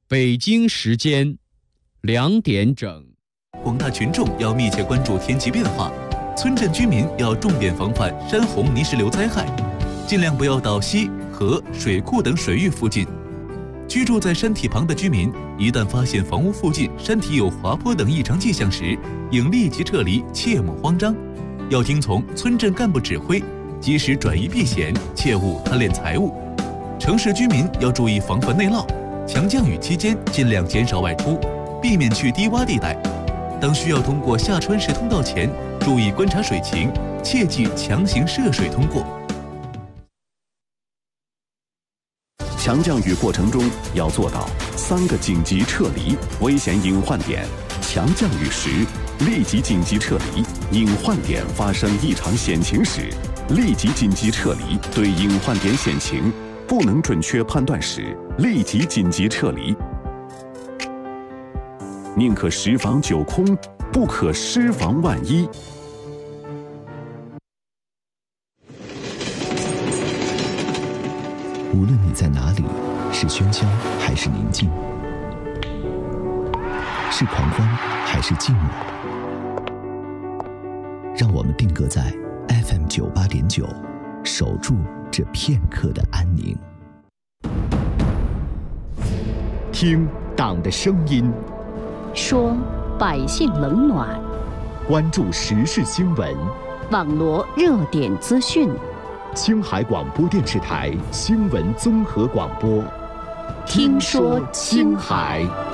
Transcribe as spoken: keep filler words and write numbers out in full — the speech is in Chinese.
北京时间两点整， 广大群众要密切关注天气变化，村镇居民要重点防范山洪泥石流灾害，尽量不要到溪、河、水库等水域附近。居住在山体旁的居民，一旦发现房屋附近山体有滑坡等异常迹象时，应立即撤离，切莫慌张。要听从村镇干部指挥，及时转移避险，切勿贪恋财物。城市居民要注意防范内涝，强降雨期间尽量减少外出，避免去低洼地带。当需要通过下穿石通道前，注意观察水情，切忌强行涉水通过。 强降雨过程中要做到三个紧急撤离危险隐患点：强降雨时立即紧急撤离，隐患点发生异常险情时立即紧急撤离，对隐患点险情不能准确判断时立即紧急撤离。宁可十防九空，不可失防万一。 无论你在哪里，是喧嚣还是宁静，是狂欢还是静默，让我们定格在 F M 九八点九，守住这片刻的安宁。 听党的声音， 说百姓冷暖， 关注时事新闻， 网罗热点资讯。 青海广播电视台新闻综合广播， 听说青海。